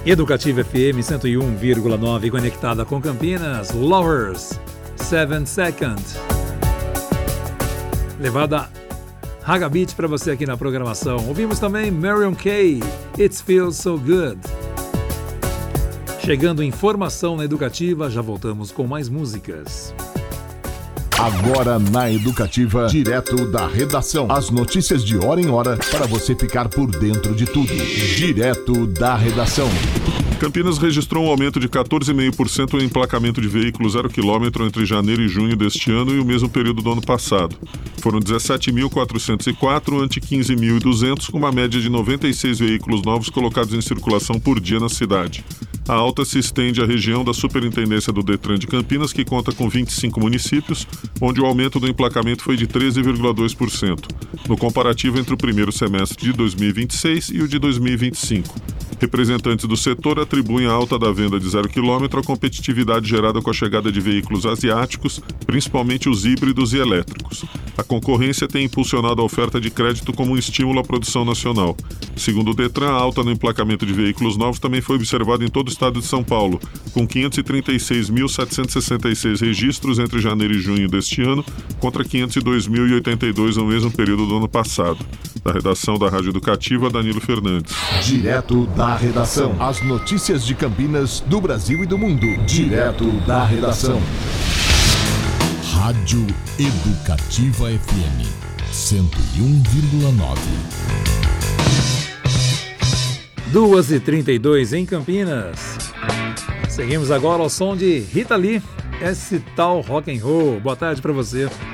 Educativa FM 101,9 conectada com Campinas. Lovers, 7 Seconds. Levada Raga Beat para você aqui na programação. Ouvimos também Marion Kay, It Feels So Good. Chegando informação na Educativa, já voltamos com mais músicas. Agora na Educativa, direto da redação. As notícias de hora em hora para você ficar por dentro de tudo. Direto da redação. Campinas registrou um aumento de 14,5% no emplacamento de veículos 0 km entre janeiro e junho deste ano e o mesmo período do ano passado. Foram 17.404 ante 15.200, com uma média de 96 veículos novos colocados em circulação por dia na cidade. A alta se estende à região da Superintendência do Detran de Campinas, que conta com 25 municípios, onde o aumento do emplacamento foi de 13,2%, no comparativo entre o primeiro semestre de 2026 e o de 2025. Representantes do setor atribuem a alta da venda de 0 km à competitividade gerada com a chegada de veículos asiáticos, principalmente os híbridos e elétricos. A concorrência tem impulsionado a oferta de crédito como um estímulo à produção nacional. Segundo o Detran, a alta no emplacamento de veículos novos também foi observada em todo o estado de São Paulo, com 536.766 registros entre janeiro e junho deste ano, contra 502.082 no mesmo período do ano passado. Da redação da Rádio Educativa, Danilo Fernandes. Direto da redação. As notícias de Campinas, do Brasil e do mundo. Direto da redação. Rádio Educativa FM 101,9. 2h32 em Campinas. Seguimos agora ao som de Rita Lee, esse tal rock and roll. Boa tarde para você.